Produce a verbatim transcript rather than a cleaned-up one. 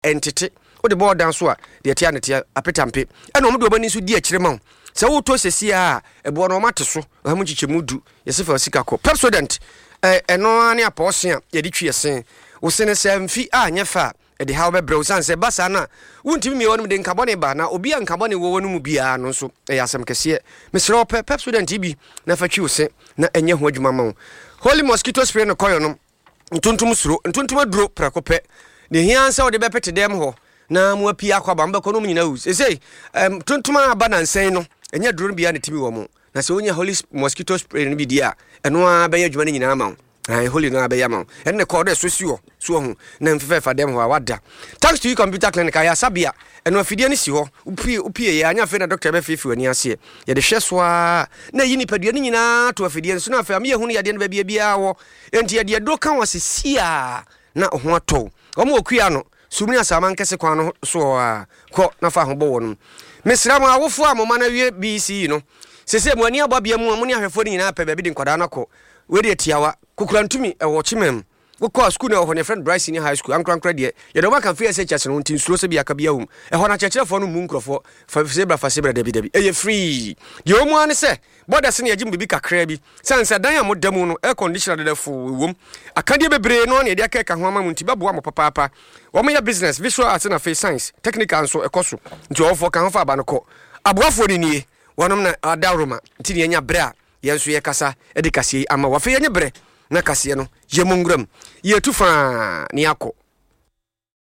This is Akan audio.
entete o de board dan so a de tia ne tia apetampe ena o mo de obani so di akire ma se wo to sesi a ebo no mate so ha mu chichemu du yesefa sika ko Pepsodent eh eno ane aposia ye di twiyesen wo sene se mfi a nyefa e de ha be brew san se basa na wuntimi me wonu de nkabone ba na obi an nkabone wo wonu mu bia no so e yasem kese mesro Pepsodent bi na fa twi wo se na enye ho adwuma ma wo Holy mosquito spray no koyo no ntuntum suro ntuntum aduro prakope ne hiansa wo de bepete dem ho na mu apia kwaba mbeko no nyina wu sei em ntuntum aba na nsen no enye duro bia ne timi wo mo na se wonya Holy mosquito spray no bi dia eno a be adwuma ne nyina ma wo ai Holy no abe ya ma wo enne ko de so suo so ho na mfefe fa dem ho awada thanks to you computer clinic ya sabia eno afidie ne si ho upie upie ya anya fe na doctor be fefi wani ase ye de hwesoa na yi nipadua ne nyina to afidie so na afa me hu ne ya de no ba bia bia wo enti ya de do kan wasesia na ho ato omo okua no sumni asama nkese kwan no so a ko na fa ho bo wonu mesra mu awofo amoma na wie B C no sese mu ani ababia mu mu ni ahwefo ni nyina pa ba bi de nkwada na ko we de tiawa kukurantumi e wo chimem wo ko school na ho ne friend Bryce ni high school ankran kra de ye do maka free ss no ntin sulo se bia ka bia hum e ho na chechefo no mu nkrofo fa sebra fa sebra da bi da bi e ye free de o mu an se borders ne yagim bibi kakra bi sanse dan ya modamu no air conditioner da fo wom akade bebre no ne de aka ka ho ama mu nti babo am papa papa wo me ya business visual arts na face science technical so ekoso nti wo fo ka ho fa ba no ko aboafo ni nie wonom na adaroma nti ne nya bra yenso ye kasa e de kase ama wa fe ye bre na kase no ye mongram ye tufa ni akọ